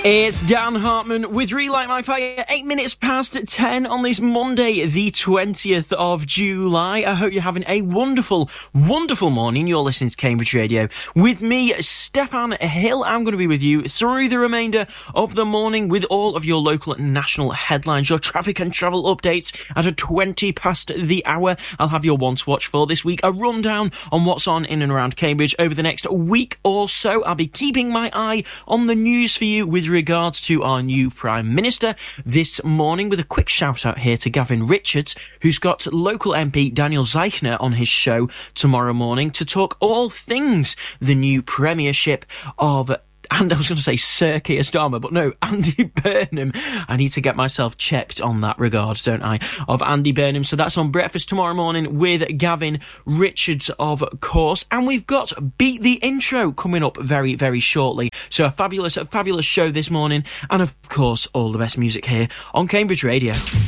It's Dan Hartman with Relight My Fire, 8 minutes past 10 on this Monday, the 20th of July. I hope you're having a wonderful, wonderful morning. You're listening to Cambridge Radio with me, Stefan Hill. I'm going to be with you through the remainder of the morning with all of your local and national headlines, your traffic and travel updates at 20 past the hour. I'll have your one to watch for this week, a rundown on what's on in and around Cambridge over the next week or so. I'll be keeping my eye on the news for you with regards to our new Prime Minister this morning, with a quick shout out here to Gavin Richards, who's got local MP Daniel Zeichner on his show tomorrow morning to talk all things the new premiership of, and I was going to say Sir Keir Starmer, but no, Andy Burnham. I need to get myself checked on that regard, don't I, of Andy Burnham. So that's on breakfast tomorrow morning with Gavin Richards, of course. And we've got Beat the Intro coming up very, very shortly. So a fabulous show this morning. And of course, all the best music here on Cambridge Radio.